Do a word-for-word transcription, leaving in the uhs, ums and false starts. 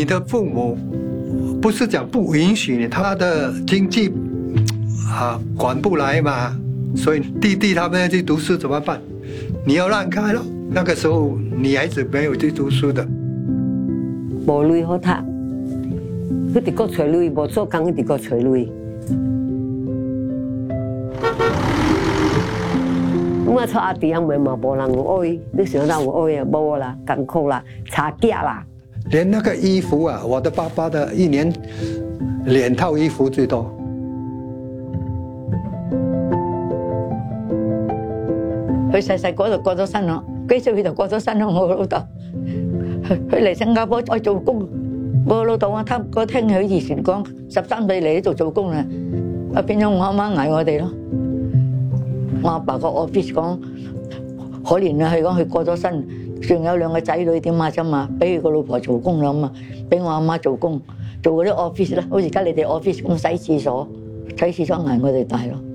你的父母不是讲不允许你，他的经济啊管不来嘛，所以弟弟他们要去读书怎么办？你要让开了。那个时候女孩子没有去读书的， 无钱好读，佢直个找钱，无做工佢直个找钱。我出阿弟阿妹嘛，无人有爱，你想到有爱啊？无啦，艰苦啦，差价啦。 连那个衣服啊，我的爸爸的一年两套衣服最多。 佢細細個就過咗身咯，幾歲就過咗身咯。我老豆，佢嚟新加坡再做工。我老豆啊，他我聽佢以前講，十三歲嚟呢度做工啦，啊變咗我阿媽捱我哋咯。我阿爸個 office 講可憐啊，佢講佢過咗身，仲有兩個仔女點啊啫嘛，俾佢個老婆做工啦嘛，俾我阿媽做工，做嗰啲 office 啦，好似而家你哋 office 咁洗廁所，洗廁所捱我哋大咯。